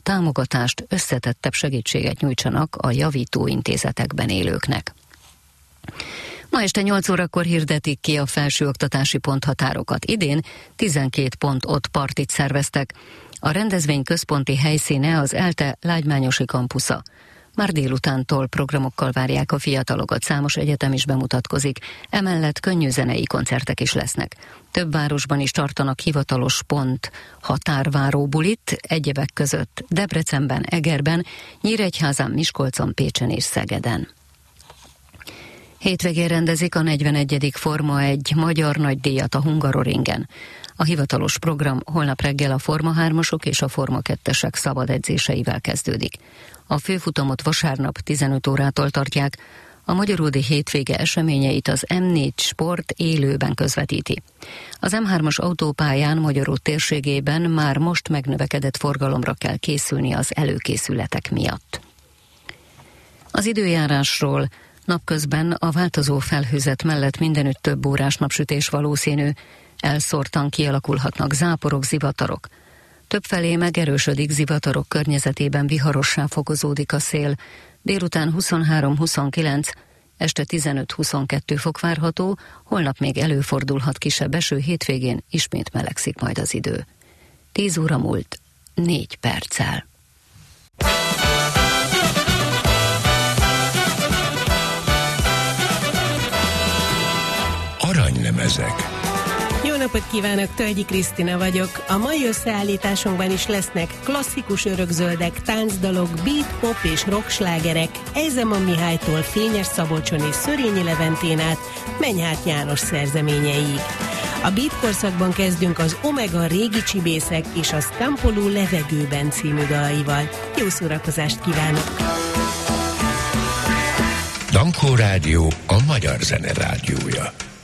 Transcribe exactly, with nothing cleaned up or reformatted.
támogatást, összetettebb segítséget nyújtsanak a javító intézetekben élőknek. Ma este nyolc órakor hirdetik ki a felsőoktatási ponthatárokat. Idén tizenkét pont ott partit szerveztek. A rendezvény központi helyszíne az ELTE Lágymányosi kampusza. Már délutántól programokkal várják a fiatalokat, számos egyetem is bemutatkozik, emellett könnyű zenei koncertek is lesznek. Több városban is tartanak hivatalos pont határváró bulit, egyebek között Debrecenben, Egerben, Nyíregyházán, Miskolcon, Pécsen és Szegeden. Hétvégén rendezik a negyvenegyedik Forma egy magyar nagydíjat a Hungaroringen. A hivatalos program holnap reggel a Forma hármasok és a Forma kettesek szabad edzéseivel kezdődik. A főfutamot vasárnap tizenöt órától tartják, a magyaródi hétvége eseményeit az em négy Sport élőben közvetíti. Az em hármas autópályán Magyaród térségében már most megnövekedett forgalomra kell készülni az előkészületek miatt. Az időjárásról: napközben a változó felhőzet mellett mindenütt több órás napsütés valószínű, elszórtan kialakulhatnak záporok, zivatarok. Többfelé megerősödik, zivatarok környezetében viharossá fokozódik a szél. Délután huszonhárom-huszonkilenc, este tizenöt-huszonkettő fok várható, holnap még előfordulhat kisebb eső, hétvégén ismét melegszik majd az idő. tíz óra múlt négy perccel. Aranylemezek. Jó napot kívánok, Tölgyi Krisztina vagyok. A mai összeállításunkban is lesznek klasszikus örökzöldek, táncdalok, beat, pop és rock slágerek, Ejzeman Mihálytól Fényes Szabolcson és Szörényi Leventén át Menyhárt János szerzeményeig. A beat korszakban kezdünk az Omega Régi Csibészek és a Stampoló Levegőben című dalaival. Jó szórakozást kívánok! Dankó Rádió, a magyar zene rádiója.